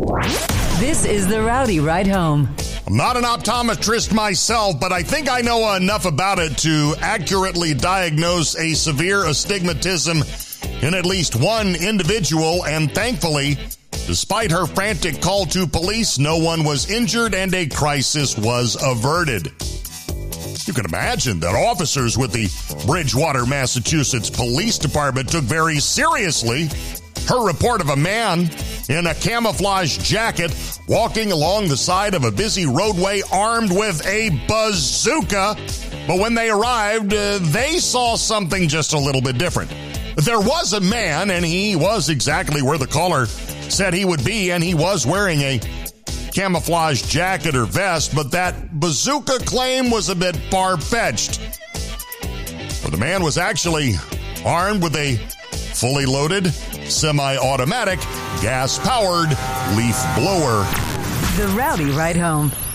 This is the Rowdy Ride Home. I'm not an optometrist myself, but I think I know enough about it to accurately diagnose a severe astigmatism in at least one individual, and thankfully, despite her frantic call to police, no one was injured and a crisis was averted. You can imagine that officers with the Bridgewater, Massachusetts Police Department took very seriously her report of a man in a camouflage jacket walking along the side of a busy roadway armed with a bazooka. But when they arrived, they saw something just a little bit different. There was a man, and he was exactly where the caller said he would be, and he was wearing a camouflage jacket or vest, but that bazooka claim was a bit far-fetched. But the man was actually armed with a fully loaded, semi-automatic, gas-powered leaf blower. The Rowdy Ride Home.